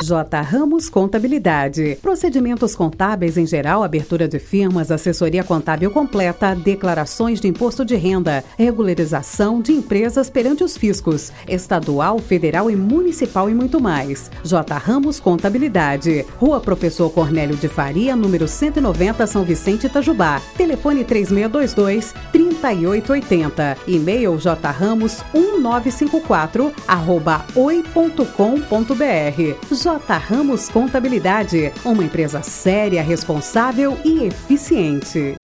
J. Ramos Contabilidade. Procedimentos contábeis em geral, abertura de firmas, assessoria contábil completa, declarações de imposto de renda, regularização de empresas perante os fiscos, estadual, federal e municipal e muito mais. J. Ramos Contabilidade. Rua Professor Cornélio de Faria, número 190, São Vicente, Itajubá. Telefone 3622-3880. E-mail jramos1954@oi.com.br. J. Ramos Contabilidade, uma empresa séria, responsável e eficiente.